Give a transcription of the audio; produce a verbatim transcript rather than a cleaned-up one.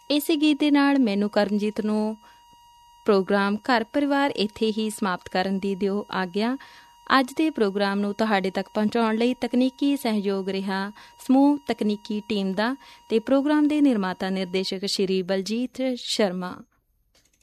ਇਸੇ ਗੀਤ ਦੇ ਨਾਲ ਮੈਨੂੰ ਕਰਨਜੀਤ ਨੂੰ ਪ੍ਰੋਗਰਾਮ ਘਰ ਪਰਿਵਾਰ ਇੱਥੇ ਹੀ ਸਮਾਪਤ ਕਰਨ ਦੀ ਦਿਓ ਆਗਿਆ। ਅੱਜ ਦੇ ਪ੍ਰੋਗਰਾਮ ਨੂੰ ਤੁਹਾਡੇ ਤੱਕ ਪਹੁੰਚਾਉਣ ਲਈ ਤਕਨੀਕੀ ਸਹਿਯੋਗ ਰਿਹਾ ਸਮੂਹ ਤਕਨੀਕੀ ਟੀਮ ਦਾ, ਅਤੇ ਪ੍ਰੋਗਰਾਮ ਦੇ ਨਿਰਮਾਤਾ ਨਿਰਦੇਸ਼ਕ ਸ਼੍ਰੀ ਬਲਜੀਤ ਸ਼ਰਮਾ।